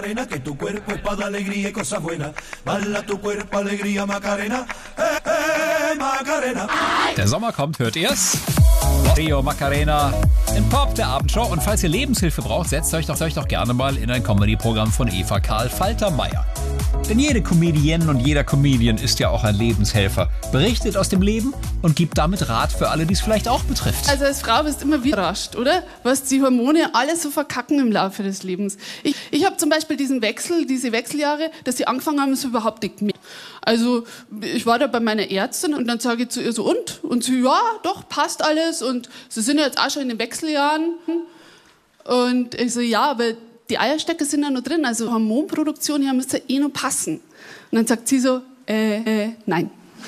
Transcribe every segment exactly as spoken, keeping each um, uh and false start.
Que tu cuerpo es para dar alegría y cosas buenas. Bala tu cuerpo, alegría, Macarena. Eh, eh, Macarena. Der Sommer kommt, hört ihr's? Trio Macarena in Pop, der Abendshow. Und falls ihr Lebenshilfe braucht, setzt euch doch, euch doch gerne mal in ein Comedy-Programm von Eva Karl Faltermeier. Denn jede Comedienne und jeder Comedian ist ja auch ein Lebenshelfer. Berichtet aus dem Leben und gibt damit Rat für alle, die es vielleicht auch betrifft. Also als Frau bist du immer wieder überrascht, oder? Was die Hormone alles so verkacken im Laufe des Lebens. Ich, ich habe zum Beispiel diesen Wechsel, diese Wechseljahre, dass sie angefangen haben, so überhaupt nicht mehr. Also ich war da bei meiner Ärztin und dann sage ich zu ihr so, und? Und sie, ja, doch, passt alles. Und sie sind ja jetzt auch schon in den Wechseljahren. Und ich so, ja, aber die Eierstöcke sind ja noch drin, also Hormonproduktion, ja, müsste eh noch passen. Und dann sagt sie so, äh, äh nein.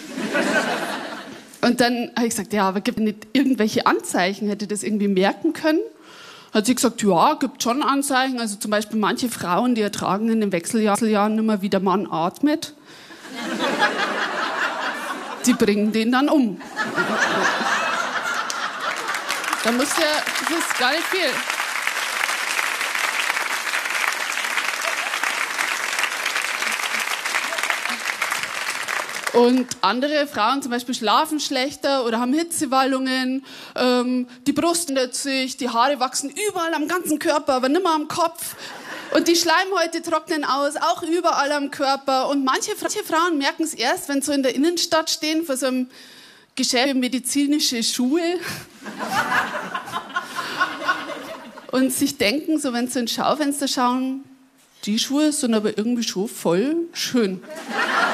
Und dann habe ich gesagt, ja, aber gibt es nicht irgendwelche Anzeichen? Hätte ich das irgendwie merken können? Hat sie gesagt, ja, gibt schon Anzeichen. Also zum Beispiel manche Frauen, die ertragen in den Wechseljahren immer, wie der Mann atmet. Die bringen den dann um. Da muss ja, das ist gar nicht viel. Und andere Frauen zum Beispiel schlafen schlechter oder haben Hitzewallungen, ähm, die Brust ändert sich, die Haare wachsen überall am ganzen Körper, aber nicht mehr am Kopf. Und die Schleimhäute trocknen aus, auch überall am Körper. Und manche, manche Frauen merken es erst, wenn sie so in der Innenstadt stehen, vor so einem Geschäft für medizinische Schuhe. Und sich denken, so wenn sie ins Schaufenster schauen, die Schuhe sind aber irgendwie schon voll schön.